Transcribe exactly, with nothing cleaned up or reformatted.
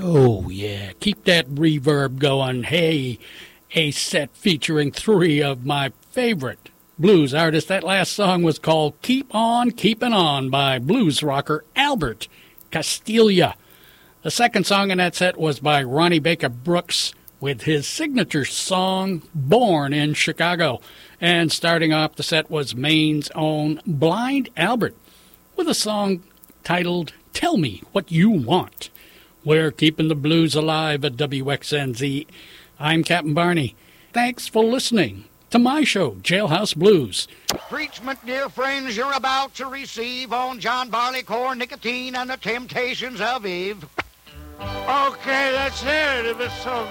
Oh, yeah. Keep that reverb going. Hey, a set featuring three of my favorite blues artists. That last song was called Keep On Keepin' On by blues rocker Albert Castiglia. The second song in that set was by Ronnie Baker Brooks with his signature song, Born in Chicago. And starting off the set was Maine's own Blind Albert with a song titled Tell Me What You Want. We're keeping the blues alive at W X N Z. I'm Captain Barney. Thanks for listening to my show, Jailhouse Blues. Preachment, dear friends, you're about to receive on John Barleycorn, Nicotine, and the Temptations of Eve. Okay, let's hear it if it's so